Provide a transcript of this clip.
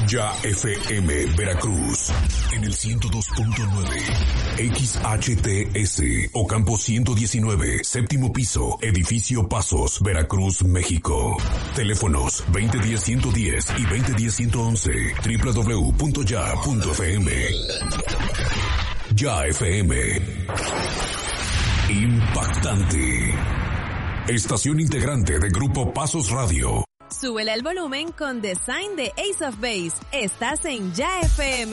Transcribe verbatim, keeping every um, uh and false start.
Ya F M Veracruz en el ciento dos punto nueve, X H T S Ocampo ciento diecinueve, séptimo piso, edificio Pasos, Veracruz, México. Teléfonos veinte diez ciento diez y veinte diez ciento once, doble u doble u doble u punto ya punto f m. Ya F M. Impactante. Estación integrante de Grupo Pasos Radio. Súbele el volumen con Design de Ace of Base. Estás en Ya F M.